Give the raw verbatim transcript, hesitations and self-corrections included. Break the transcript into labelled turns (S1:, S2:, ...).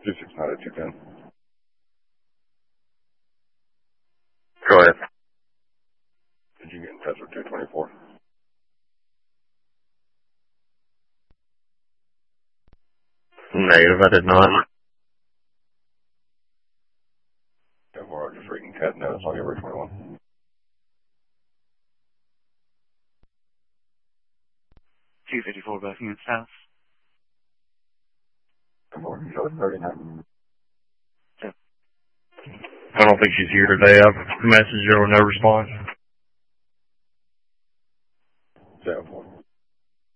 S1: two six nine two ten. Go ahead. Did you get in touch with two twenty-four?
S2: Negative, I did not.
S1: ten four, I'm just reading cat notes. I'll get twenty-one.
S3: two fifty-four Buckingham South.
S1: ten four, thirty-nine.
S2: I don't think she's here today. I've messaged her with no response.
S1: So